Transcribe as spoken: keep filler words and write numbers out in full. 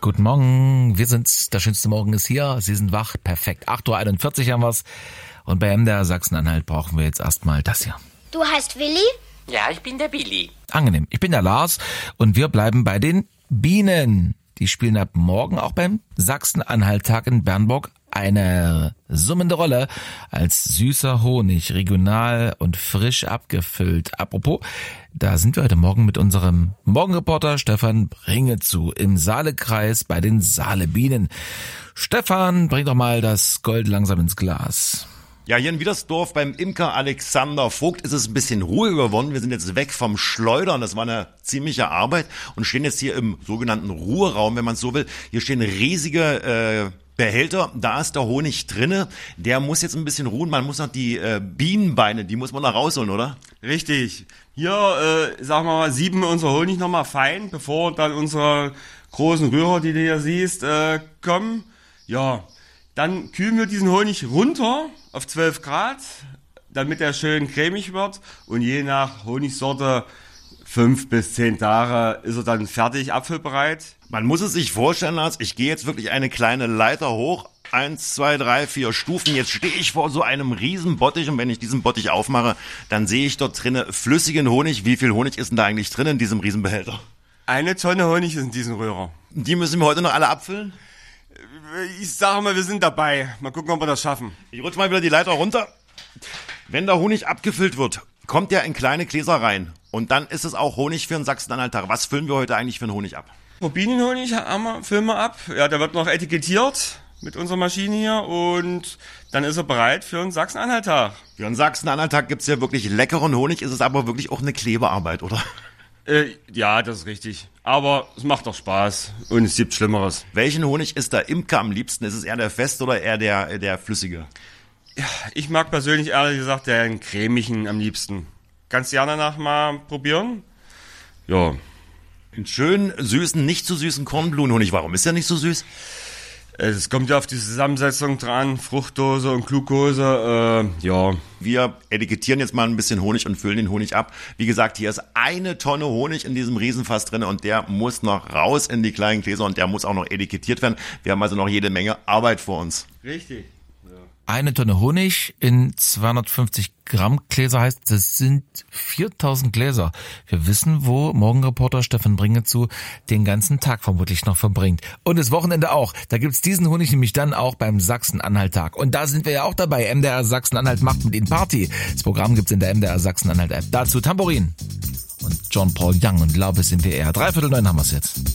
Guten Morgen, wir sind's. Der schönste Morgen ist hier. Sie sind wach. Perfekt. acht Uhr einundvierzig haben wir's. Und bei M D R Sachsen-Anhalt brauchen wir jetzt erstmal das hier. Du heißt Willi? Ja, ich bin der Billy. Angenehm. Ich bin der Lars und wir bleiben bei den Bienen. Die spielen ab morgen auch beim Sachsen-Anhalt-Tag in Bernburg eine summende Rolle als süßer Honig, regional und frisch abgefüllt. Apropos, da sind wir heute Morgen mit unserem Morgenreporter Stefan Bringezu im Saalekreis bei den Saalebienen. Stefan, bring doch mal das Gold langsam ins Glas. Ja, hier in Wiedersdorf beim Imker Alexander Vogt ist es ein bisschen ruhiger geworden. Wir sind jetzt weg vom Schleudern, das war eine ziemliche Arbeit und stehen jetzt hier im sogenannten Ruheraum, wenn man es so will. Hier stehen riesige äh, Behälter, da ist der Honig drinne. Der muss jetzt ein bisschen ruhen, man muss noch die äh, Bienenbeine, die muss man noch rausholen, oder? Richtig. Hier, äh, sagen wir mal, sieben wir unser Honig nochmal fein, bevor dann unsere großen Rührer, die du hier siehst, äh, kommen. Ja, dann kühlen wir diesen Honig runter auf zwölf Grad, damit er schön cremig wird. Und je nach Honigsorte, fünf bis zehn Tage, ist er dann fertig, abfüllbereit. Man muss es sich vorstellen, Lars, ich gehe jetzt wirklich eine kleine Leiter hoch. Eins, zwei, drei, vier Stufen. Jetzt stehe ich vor so einem riesen Bottich und wenn ich diesen Bottich aufmache, dann sehe ich dort drinnen flüssigen Honig. Wie viel Honig ist denn da eigentlich drin in diesem Riesenbehälter? Eine Tonne Honig ist in diesem Röhrer. Die müssen wir heute noch alle abfüllen? Ich sage mal, wir sind dabei. Mal gucken, ob wir das schaffen. Ich rutsche mal wieder die Leiter runter. Wenn der Honig abgefüllt wird, kommt der in kleine Gläser rein. Und dann ist es auch Honig für den Sachsen-Anhalt-Tag. Was füllen wir heute eigentlich für einen Honig ab? Bienenhonig haben wir, füllen wir ab. Ja, der wird noch etikettiert mit unserer Maschine hier. Und dann ist er bereit für einen Sachsen-Anhalt-Tag. Für einen Sachsen-Anhalt-Tag gibt's ja wirklich leckeren Honig. Ist es aber wirklich auch eine Klebearbeit, oder? Äh, ja, das ist richtig. Aber es macht doch Spaß und es gibt Schlimmeres. Welchen Honig ist der Imker am liebsten? Ist es eher der feste oder eher der, der flüssige? Ja, ich mag persönlich ehrlich gesagt den cremigen am liebsten. Kannst du gerne nach mal probieren? Ja. Einen schönen, süßen, nicht zu süßen Kornblumenhonig. Warum ist der nicht so süß? Es kommt ja auf die Zusammensetzung dran, Fruchtdose und Glucose, äh, ja. Wir etikettieren jetzt mal ein bisschen Honig und füllen den Honig ab. Wie gesagt, hier ist eine Tonne Honig in diesem Riesenfass drin und der muss noch raus in die kleinen Gläser und der muss auch noch etikettiert werden. Wir haben also noch jede Menge Arbeit vor uns. Richtig. Eine Tonne Honig in zweihundertfünfzig Gramm Gläser heißt, das sind viertausend Gläser. Wir wissen, wo Morgenreporter Stefan Bringezu den ganzen Tag vermutlich noch verbringt. Und das Wochenende auch. Da gibt's diesen Honig nämlich dann auch beim Sachsen-Anhalt-Tag. Und da sind wir ja auch dabei. M D R Sachsen-Anhalt macht mit Ihnen Party. Das Programm gibt's in der M D R Sachsen-Anhalt-App. Dazu Tambourin und John Paul Young und Love is in the Air. Dreiviertel neun haben wir's jetzt.